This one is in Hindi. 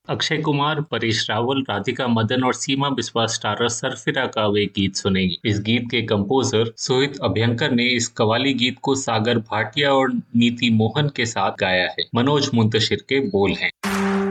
अक्षय कुमार, परेश रावल, राधिका मदन और सीमा बिस्वा स्टारर सरफिरा का वे गीत सुनेंगे। इस गीत के कंपोजर सोहित अभ्यंकर ने इस कव्वाली गीत को सागर भाटिया और नीति मोहन के साथ गाया है। मनोज मुंतशिर के बोल हैं।